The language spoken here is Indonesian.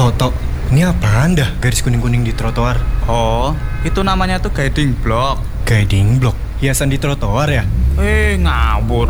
Toto, ini apaan dah garis kuning-kuning di trotoar? Oh, itu namanya tuh guiding block. Guiding block, hiasan di trotoar ya? Ngawur.